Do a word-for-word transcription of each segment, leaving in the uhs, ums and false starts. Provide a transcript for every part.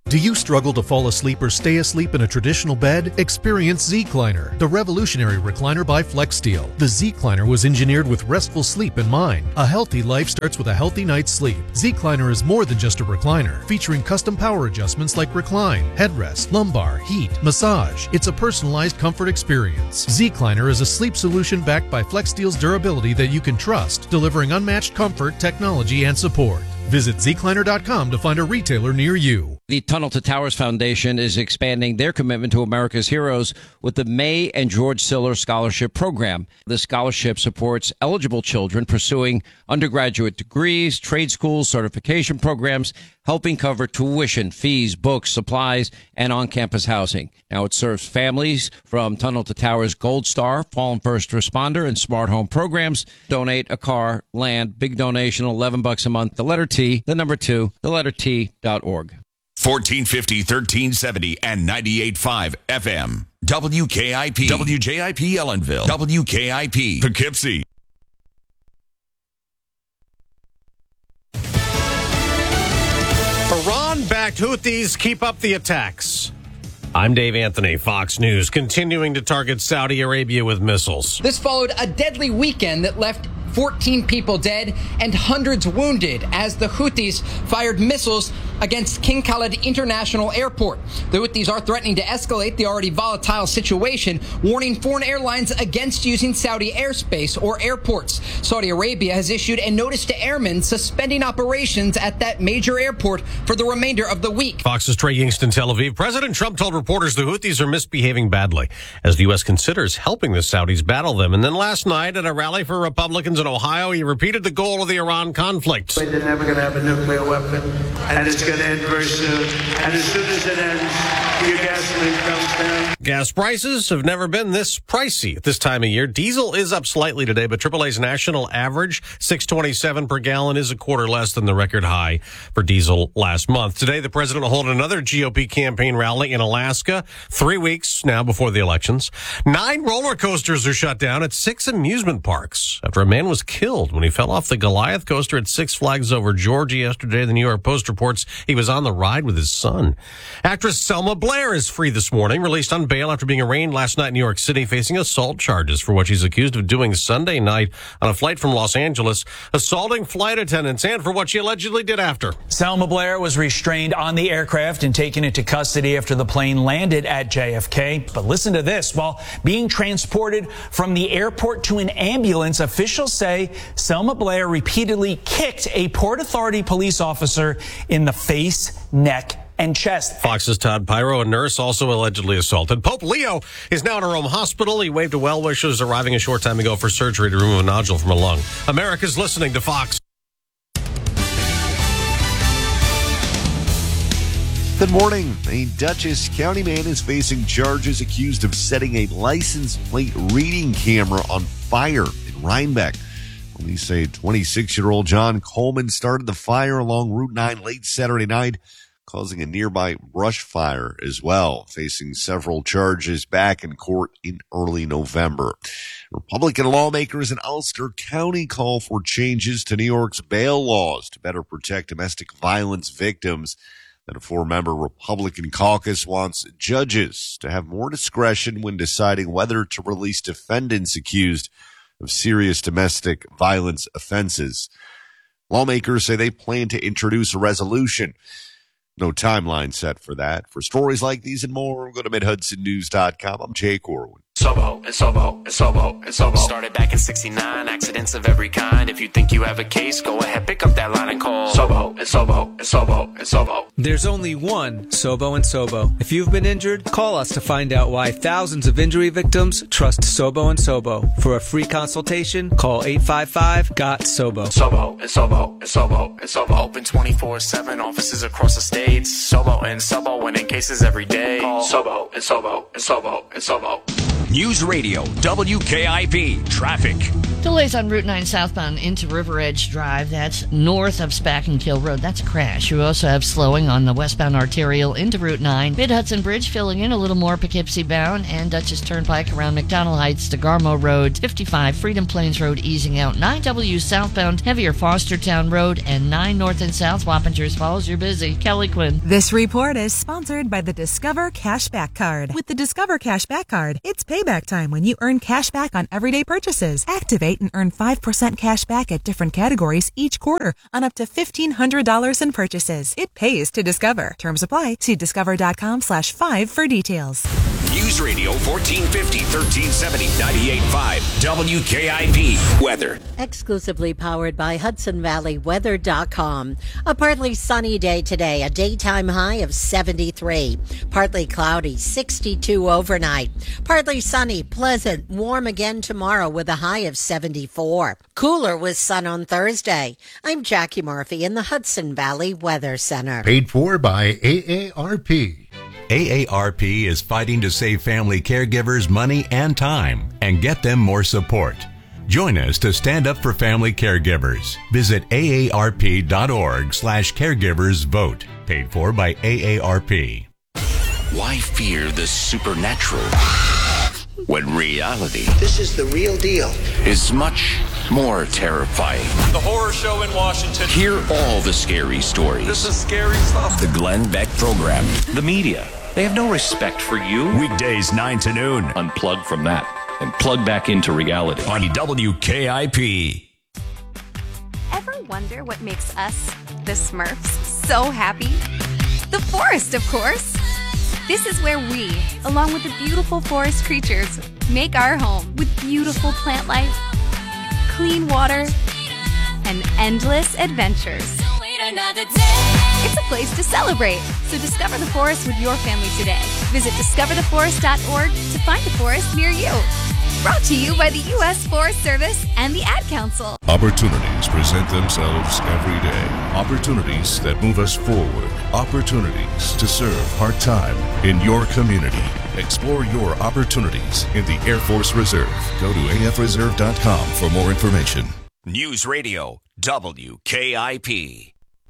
Do you struggle to fall asleep or stay asleep in a traditional bed? Experience Z-Cliner, the revolutionary recliner by FlexSteel. The Z-Cliner was engineered with restful sleep in mind. A healthy life starts with a healthy night's sleep. Z-Cliner is more than just a recliner, featuring custom power adjustments like recline, headrest, lumbar, heat, massage. It's a personalized comfort experience. Z-Cliner is a sleep solution backed by FlexSteel's durability that you can trust, delivering unmatched comfort, technology, and support. Visit Z Cliner dot com to find a retailer near you. The Tunnel to Towers Foundation is expanding their commitment to America's heroes with the May and George Siller Scholarship Program. The scholarship supports eligible children pursuing undergraduate degrees, trade schools, certification programs, helping cover tuition, fees, books, supplies, and on-campus housing. Now it serves families from Tunnel to Towers Gold Star, Fallen First Responder, and Smart Home programs. Donate a car, land, big donation, eleven bucks a month. The letter T, the number two, the letter T dot org. fourteen fifty, thirteen seventy, and ninety-eight point five F M. W K I P. W J I P Ellenville. W K I P Poughkeepsie. Iran-backed Houthis keep up the attacks. I'm Dave Anthony, Fox News, continuing to target Saudi Arabia with missiles. This followed a deadly weekend that left fourteen people dead and hundreds wounded as the Houthis fired missiles against King Khalid International Airport. The Houthis are threatening to escalate the already volatile situation, warning foreign airlines against using Saudi airspace or airports. Saudi Arabia has issued a notice to airmen suspending operations at that major airport for the remainder of the week. Fox's Trey Kingston, Tel Aviv. President Trump told reporters the Houthis are misbehaving badly as the U S considers helping the Saudis battle them. And then last night at a rally for Republicans in Ohio, he repeated the goal of the Iran conflict. They're never going to have a nuclear weapon, and it's going to end very soon. And as soon as it ends, your gasoline comes down. Gas prices have never been this pricey at this time of year. Diesel is up slightly today, but triple A's national average, six twenty-seven per gallon, is a quarter less than the record high for diesel last month. Today, the president will hold another G O P campaign rally in Alaska, three weeks now before the elections. Nine roller coasters are shut down at six amusement parks after a man was killed when he fell off the Goliath coaster at Six Flags Over Georgia yesterday. The New York Post reports he was on the ride with his son. Actress Selma Blair is free this morning, released on bail after being arraigned last night in New York City, facing assault charges for what she's accused of doing Sunday night on a flight from Los Angeles, assaulting flight attendants, and for what she allegedly did after. Selma Blair was restrained on the aircraft and taken into custody after the plane landed at J F K. But listen to this. While being transported from the airport to an ambulance, officials say Selma Blair repeatedly kicked a Port Authority police officer in the face, neck, and chest. Fox's Todd Pyro, a nurse, also allegedly assaulted. Pope Leo is now in a Rome hospital. He waved to well-wishers arriving a short time ago for surgery to remove a nodule from a lung. America's listening to Fox. Good morning. A Dutchess County man is facing charges accused of setting a license plate reading camera on fire in Rhinebeck. Police say twenty-six-year-old John Coleman started the fire along Route nine late Saturday night, causing a nearby brush fire as well, facing several charges back in court in early November. Republican lawmakers in Ulster County call for changes to New York's bail laws to better protect domestic violence victims. Then a four-member Republican caucus wants judges to have more discretion when deciding whether to release defendants accused of serious domestic violence offenses. Lawmakers say they plan to introduce a resolution. No timeline set for that. For stories like these and more, go to mid hudson news dot com. I'm Jay Corwin. Sobo and Sobo and Sobo and Sobo. Started back in sixty-nine, accidents of every kind. If you think you have a case, go ahead, pick up that line and call Sobo and Sobo and Sobo and Sobo. There's only one Sobo and Sobo. If you've been injured, call us to find out why thousands of injury victims trust Sobo and Sobo. For a free consultation, call eight five five, G O T, SOBO. Sobo and Sobo and Sobo and Sobo. Open twenty-four seven, offices across the states. Sobo and Sobo, winning cases every day. Call Sobo and Sobo and Sobo and Sobo. News Radio, W K I P, traffic. Delays on Route nine southbound into River Edge Drive. That's north of Spackenkill Road. That's a crash. You also have slowing on the westbound arterial into Route nine. Mid-Hudson Bridge filling in a little more Poughkeepsie bound, and Dutchess Turnpike around McDonald Heights to Garmo Road. fifty-five Freedom Plains Road easing out. nine W southbound heavier Fostertown Road, and nine north and south Wappingers Falls. You're busy. Kelly Quinn. This report is sponsored by the Discover Cashback Card. With the Discover Cashback Card, it's payback time when you earn cash back on everyday purchases. Activate and earn five percent cash back at different categories each quarter on up to fifteen hundred dollars in purchases. It pays to Discover. Terms apply. See discover.com slash five for details. News Radio fourteen fifty, thirteen seventy, ninety-eight point five W K I P weather. Exclusively powered by Hudson Valley Weather dot com. A partly sunny day today, a daytime high of seventy-three. Partly cloudy, sixty-two overnight. Partly sunny, pleasant, warm again tomorrow with a high of seventy-four. Cooler with sun on Thursday. I'm Jackie Murphy in the Hudson Valley Weather Center. Paid for by A A R P. A A R P is fighting to save family caregivers money and time and get them more support. Join us to stand up for family caregivers. Visit A A R P dot org slash caregivers vote. Paid for by A A R P. Why fear the supernatural when reality This is the real deal. is much more terrifying? The horror show in Washington. Hear all the scary stories. This is scary stuff. The Glenn Beck Program. The media, they have no respect for you. Weekdays nine to noon. Unplug from that and plug back into reality. On W K I P. Ever wonder what makes us, the Smurfs, so happy? The forest, of course. This is where we, along with the beautiful forest creatures, make our home with beautiful plant life, clean water, and endless adventures. It's a place to celebrate, so discover the forest with your family today. Visit discover the forest dot org to find a forest near you. Brought to you by the U S Forest Service and the Ad Council. Opportunities present themselves every day. Opportunities that move us forward. Opportunities to serve part-time in your community. Explore your opportunities in the Air Force Reserve. Go to A F reserve dot com for more information. News Radio W K I P.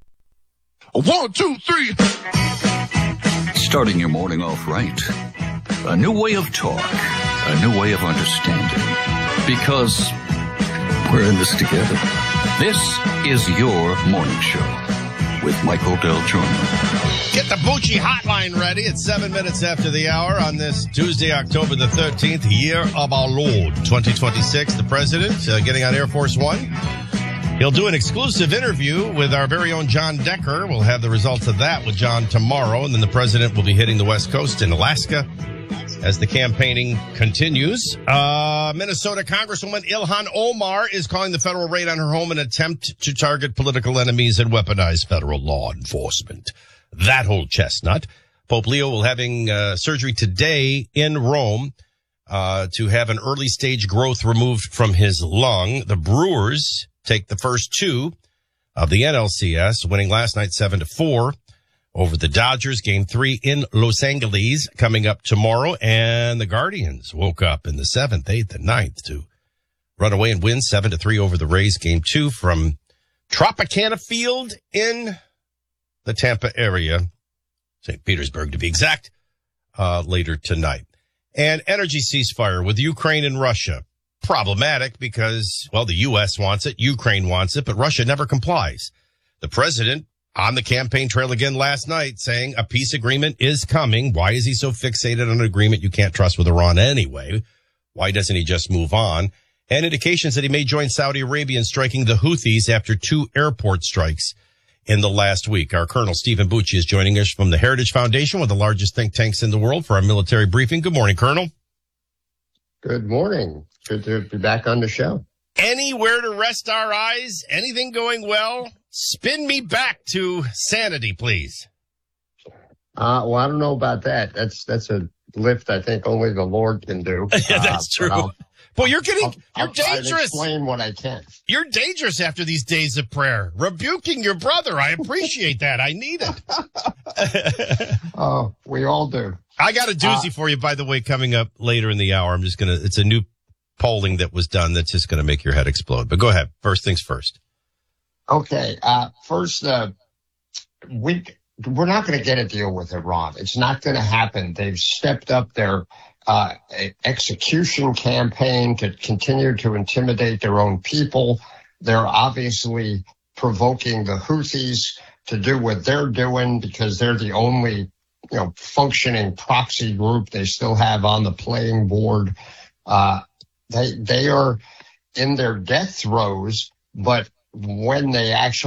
One, two, three. Starting your morning off right. A new way of talk. A new way of understanding. Because we're in this together. This is your morning show with Michael Del Giorno. Get the Bucci hotline ready. It's seven minutes after the hour on this Tuesday, October the thirteenth, year of our Lord, twenty twenty-six. The president uh, getting on Air Force One. He'll do an exclusive interview with our very own John Decker. We'll have the results of that with John tomorrow. And then the president will be hitting the West Coast in Alaska as the campaigning continues. Uh, Minnesota Congresswoman Ilhan Omar is calling the federal raid on her home an attempt to target political enemies and weaponize federal law enforcement. That whole chestnut. Pope Leo will having uh, surgery today in Rome uh, to have an early stage growth removed from his lung. The Brewers take the first two of the N L C S, winning last night seven to four over the Dodgers. Game three in Los Angeles coming up tomorrow. And the Guardians woke up in the seventh, eighth, and ninth to run away and win seven to three over the Rays. Game two from Tropicana Field in the Tampa area, Saint Petersburg to be exact, uh, later tonight. And energy ceasefire with Ukraine and Russia. Problematic because, well, the U S wants it, Ukraine wants it, but Russia never complies. The president on the campaign trail again last night saying a peace agreement is coming. Why is he so fixated on an agreement you can't trust with Iran anyway? Why doesn't he just move on? And indications that he may join Saudi Arabia in striking the Houthis after two airport strikes in the last week. Our Colonel Stephen Bucci is joining us from the Heritage Foundation, one of the largest think tanks in the world, for our military briefing. Good morning, Colonel. Good morning. Good to be back on the show. Anywhere to rest our eyes? Anything going well? Spin me back to sanity, please. Uh, well, I don't know about that. That's that's a lift I think only the Lord can do. Yeah, that's uh, true. Boy, you're getting, I'll, you're I'll try to dangerous. explain what I can. You're dangerous after these days of prayer. Rebuking your brother. I appreciate that. I need it. Oh, we all do. I got a doozy uh, for you, by the way, coming up later in the hour. I'm just going to, it's a new polling that was done that's just going to make your head explode. But go ahead. First things first. Okay. Uh, first, uh, we, we're not going to get a deal with Iran. It's not going to happen. They've stepped up their uh, execution campaign to continue to intimidate their own people. They're obviously provoking the Houthis to do what they're doing because they're the only, you know, functioning proxy group they still have on the playing board. Uh, they, they are in their death throes, but when they actually